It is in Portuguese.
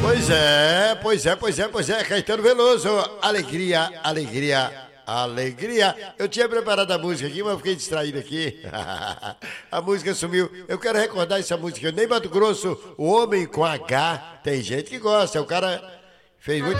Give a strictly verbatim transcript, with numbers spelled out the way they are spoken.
Pois é, pois é, pois é, pois é, Caetano Veloso, alegria, alegria, alegria. Eu tinha preparado a música aqui, mas eu fiquei distraído aqui. A música sumiu. Eu quero recordar essa música. Nem Mato Grosso, o Homem com H, tem gente que gosta, o cara fez muito.